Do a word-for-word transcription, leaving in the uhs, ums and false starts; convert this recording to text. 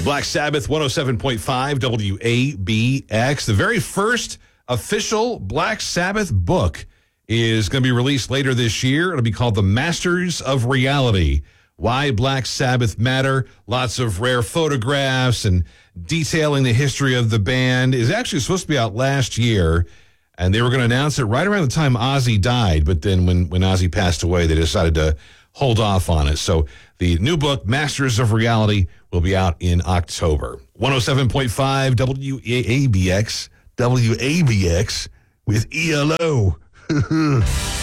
Black Sabbath, one oh seven point five W A B X. The very first official Black Sabbath book is going to be released later this year. It'll be called The Masters of Reality. Why Black Sabbath Matter. Lots of rare photographs and detailing the history of the band. Is actually supposed to be out last year, and they were going to announce it right around the time Ozzy died. But then when, when Ozzy passed away, they decided to hold off on it. So the new book, Masters of Reality, will be out in October. one oh seven point five W A B X, W A B X with E L O.